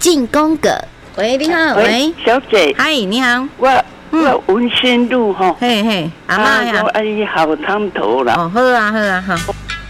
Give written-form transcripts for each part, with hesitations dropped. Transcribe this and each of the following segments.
进宫阁。喂，你好，喂， 小姐， 嗨，你好， 我文心路吼， 嘿嘿，阿嬷呀， 我阿姨好汤头啦。 哦，好啊，好啊，好。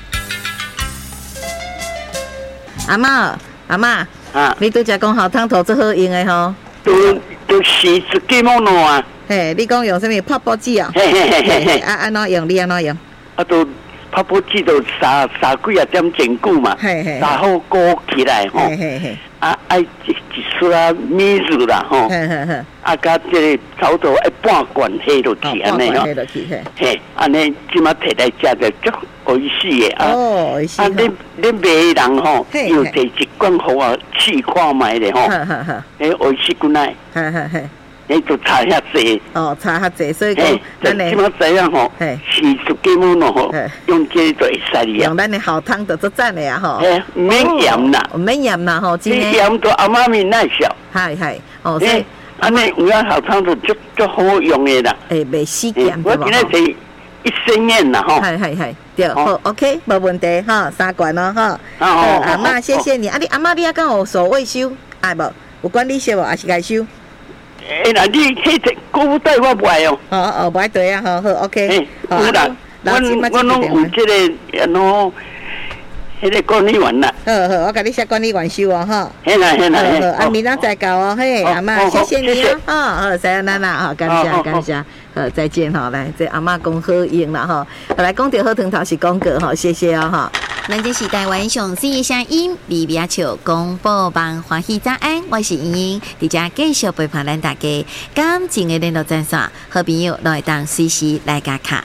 阿嬷，你拄则讲好汤头最好用的吼， 都洗一几毛喏啊。 嘿，你讲用什么泡泡剂啊？ 嘿嘿嘿嘿嘿， 安怎用？你安怎用？ 都泡泡剂都三几啊点整久嘛，然后裹起来吼，爱一撮啊米乳啦吼，甲这个差不多半罐下落去安尼吼，嘿，安尼即马摕来食着足美味死的啊！ 哦，是哈。 你卖人吼，又摕一罐互我试看卖咧吼，美味死骨奶，你就差遐济。哦， 差遐济，所以讲， 咱即马知影吼，是十几蚊咯吼，用这就会使哩啊。 用咱的好汤就足赞的啊吼。 唔免盐啦， 唔免盐啦吼， 你盐都阿妈咪耐小。 系，哦，所以安尼有啊好汤就足好用的啦。 袂死咸。 我今日是1000元啦吼。 系，对，好 ，OK， 无问题哈，3罐咯哈。好，阿嬷谢谢你，你阿嬷你还敢有所谓收，爱无？有管理收无？还是该收？ 那你迄个购物袋我买哦。 哦，买对啊，好 ，OK。 有啦，我拢有这个迄个管理员啦。 好，我甲你写管理员收哦，哈。 嘿啦， 好，明仔再搞哦，嘿，阿嬷，谢谢你哦，好，再见啦，好，感谢，好，再见哈，来，这阿嬷讲好用啦哈，来讲到好汤头是广告哈，谢谢哦哈。咱这是台湾上水的声音，微微笑广播网欢喜早安，我是莹莹，伫遮继续陪伴咱大家，感情的联络专线，好朋友都会当随时来加卡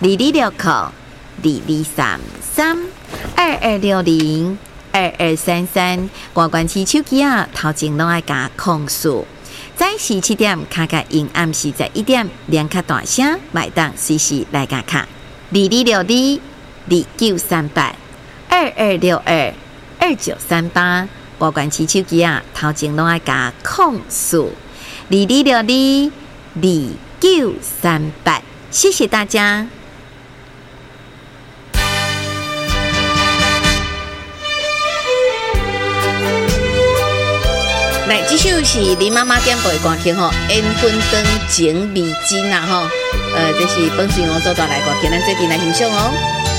226022332233，挂关起手机啊，头前拢爱加控诉。早时7点，卡卡因暗时在1点，连卡大声，买当随时来加卡2262293822622938，挂关起手机啊，头前拢爱加控诉22622938，谢谢大家。来，这首是林妈妈点播的歌曲吼，缘分灯情未尽啊吼，这是本水王做带来歌曲，咱最近来欣赏哦。